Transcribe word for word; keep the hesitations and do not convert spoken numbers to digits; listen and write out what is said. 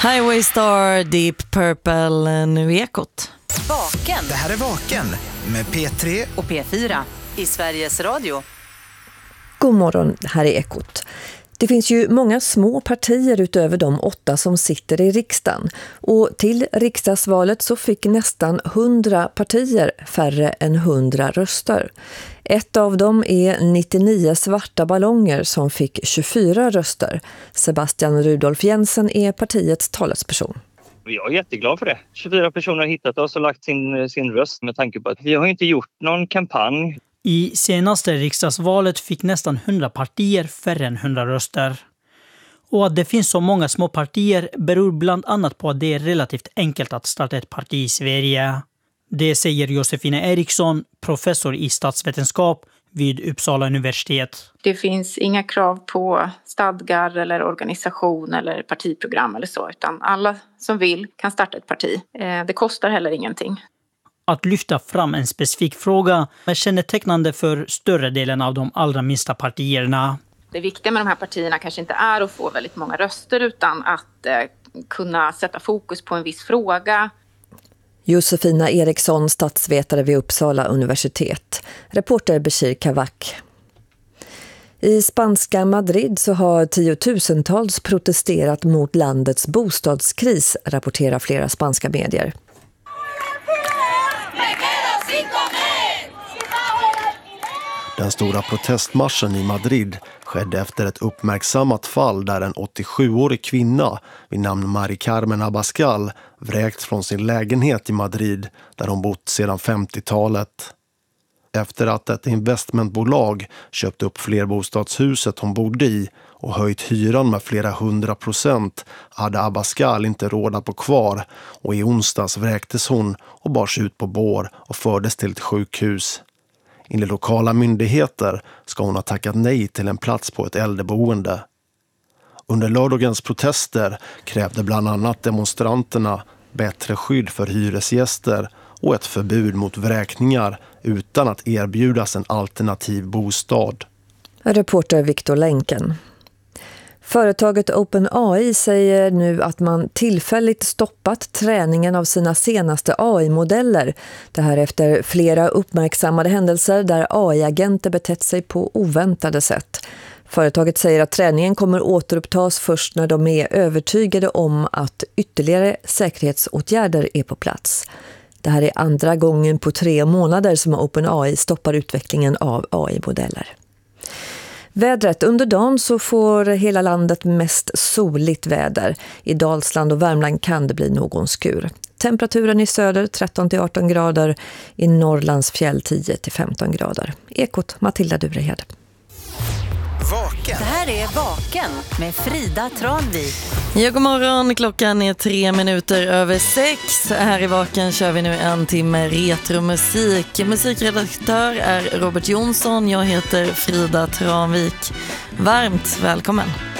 Highway Star, Deep Purple, nu Ekot. Vaken. Det här är Vaken med P tre och P fyra i Sveriges Radio. God morgon, här är Ekot. Det finns ju många små partier utöver de åtta som sitter i riksdagen. Och till riksdagsvalet så fick nästan hundra partier färre än hundra röster. Ett av dem är nittionio svarta ballonger som fick tjugofyra röster. Sebastian Rudolf Jensen är partiets talesperson. Jag är jätteglad för det. tjugofyra personer har hittat oss och lagt sin, sin röst med tanke på att vi har inte gjort någon kampanj. I senaste riksdagsvalet fick nästan hundra partier färre än hundra röster. Och att det finns så många små partier beror bland annat på att det är relativt enkelt att starta ett parti i Sverige. Det säger Josefina Eriksson, professor i statsvetenskap vid Uppsala universitet. Det finns inga krav på stadgar eller organisation eller partiprogram eller så, utan alla som vill kan starta ett parti. Det kostar heller ingenting. Att lyfta fram en specifik fråga är kännetecknande för större delen av de allra minsta partierna. Det viktiga med de här partierna kanske inte är att få väldigt många röster utan att eh, kunna sätta fokus på en viss fråga. Josefina Eriksson, statsvetare vid Uppsala universitet. Reporter Bashir Kavak. I spanska Madrid så har tiotusentals protesterat mot landets bostadskris, rapporterar flera spanska medier. Den stora protestmarschen i Madrid skedde efter ett uppmärksammat fall där en åttiosjuårig kvinna vid namn Mari Carmen Abascal vräkts från sin lägenhet i Madrid där hon bott sedan femtiotalet. Efter att ett investmentbolag köpt upp flerbostadshuset hon bodde i och höjt hyran med flera hundra procent hade Abascal inte råd att bo kvar och i onsdags vräktes hon och bars ut på bår och fördes till ett sjukhus. Enligt lokala myndigheter ska hon ha tackat nej till en plats på ett äldreboende. Under lördagens protester krävde bland annat demonstranterna bättre skydd för hyresgäster och ett förbud mot vräkningar utan att erbjudas en alternativ bostad. Reporter Viktor Länken. Företaget OpenAI säger nu att man tillfälligt stoppat träningen av sina senaste A I-modeller. Det här efter flera uppmärksammade händelser där A I-agenter betett sig på oväntade sätt. Företaget säger att träningen kommer återupptas först när de är övertygade om att ytterligare säkerhetsåtgärder är på plats. Det här är andra gången på tre månader som OpenAI stoppar utvecklingen av A I-modeller. Vädret. Under dagen så får hela landet mest soligt väder. I Dalsland och Värmland kan det bli någon skur. Temperaturen i söder tretton till arton grader, i Norrlands fjäll tio till femton grader. Ekot, Matilda Durehed. Vaken. Det här är Vaken med Frida Tranvik. Ja, god morgon. Klockan är tre minuter över sex. Här i Vaken kör vi nu en timme retromusik. Musikredaktör är Robert Jonsson. Jag heter Frida Tranvik. Varmt välkommen.